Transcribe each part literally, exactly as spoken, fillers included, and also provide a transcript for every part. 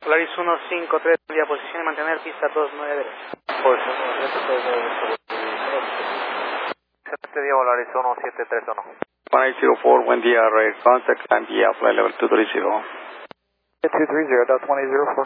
Polaris uno cinco tres, día posición y mantener pista dos nueve derecha. Posición uno siete tres uno. Excelente día, Polaris uno siete tres uno. one eight zero four, buen día, Red Contact, climb the flight level two three zero. two three zero, Delta one eight zero four.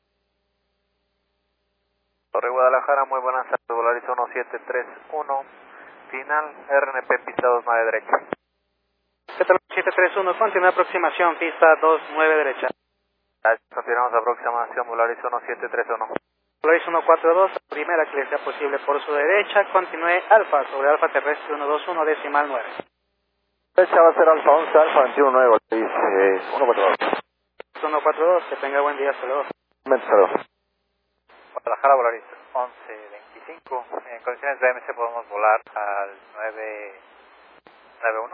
Torre Guadalajara, muy buenas tardes, Polaris uno siete tres uno. Final, R N P, pista dos nueve derecha. siete tres uno, continúa aproximación, pista dos nueve derecha. Continuamos aproximación, Polaris uno siete tres uno. Polaris uno cuatro dos, primera que le sea posible por su derecha, continúe alfa sobre alfa terrestre uno dos uno, decimal nueve. Derecha va a ser alfa once, alfa veintiuno nueve, dice uno cuatro dos. uno cuatro dos, que tenga buen día, hasta luego. Guadalajara, Polaris once veinticinco. En condiciones de A M C podemos volar al nueve nueve uno.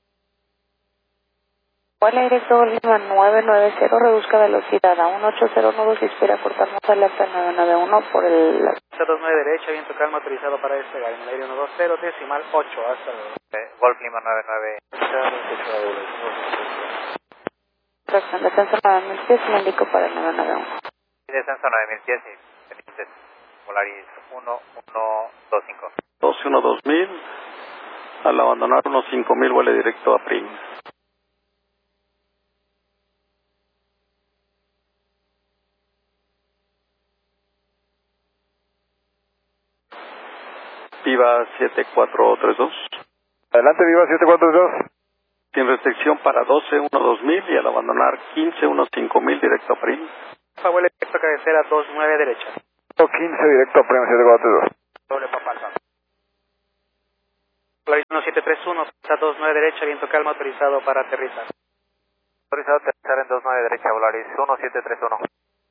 Vuela directo Lima nueve nueve cero, reduzca velocidad a uno ocho cero nueve y espera cortarnos al alta nueve nueve uno por el... dos nueve derecha, viento calma autorizado para despegar en el aire uno dos cero, decimal ocho, hasta luego. Eh, Golf Lima nueve nueve. Tracción, descenso nueve mil pies, le indico para el nueve nueve uno. Y descenso nueve mil pies y pendientes. Polaris uno uno dos cinco. doce uno dos mil, al abandonar unos cinco mil, vuele directo a Prim. Viva siete cuatro tres dos. Adelante, Viva siete cuatro dos. Sin restricción para doce uno dos mil y al abandonar quince uno cinco mil directo a Prim. Alfa vuela directo a cabecera dos nueve derecha. quince directo a Prim siete cuatro dos. Doble papa alfa. Polaris uno siete tres uno, pista dos nueve derecha, viento calma autorizado para aterrizar. Autorizado a aterrizar en dos nueve derecha, Polaris uno siete tres uno.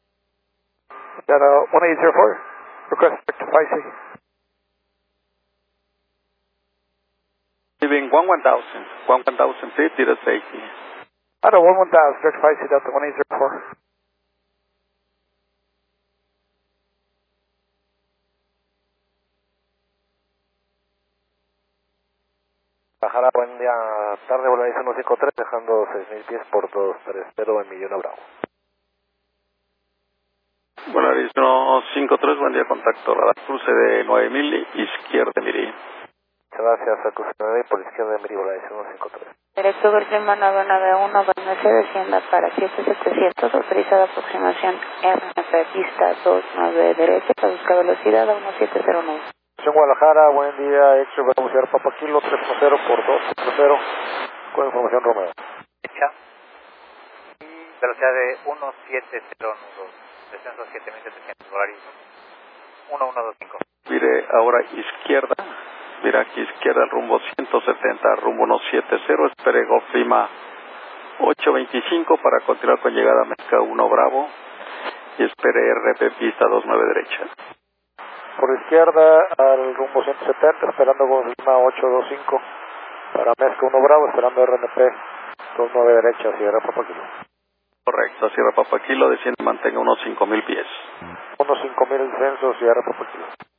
Delta one eight zero four, request rectify C. Leaving one one thousand, one one thousand feet, did a safety. Delta one one thousand, rectify C, Delta one eight zero four. Guadalajara, buen día, tarde, Polaris uno cinco tres, dejando seis mil pies por dos tres cero en Millón Bravo. Polaris uno cinco tres, buen día, contacto, radar cruce de nueve mil, izquierda, Miri. Muchas gracias, a cruce nueve por izquierda de Miri, Polaris uno cinco tres. Directo Berlima nueve nueve uno, B M C, descienda para siete setecientos, autorizada aproximación R N P, pista dos nueve derecha, reduzca velocidad a uno siete cero nueve. Guadalajara, buen día, Héctor, vamos a ir Papa Kilo tres cero por dos cuatro cero, con información Romeo. Derecha. Y velocidad de uno siete cero nueve, descenso siete mil setecientos, Polaris uno uno dos cinco. Mire ahora izquierda, mira aquí izquierda, rumbo ciento setenta, rumbo uno siete cero, espere Golf Lima ocho veinticinco para continuar con llegada a Mezca uno Bravo y espere R N P pista dos nueve derecha. Por izquierda al rumbo ciento setenta, esperando Golf Lima ocho dos cinco para Mezca uno Bravo, esperando R N P dos nueve derecha, Sierra Papa Kilo. Correcto, Sierra Papa Kilo, desciende, mantenga unos cinco mil pies. Unos cinco mil descensos, Sierra Papa Kilo.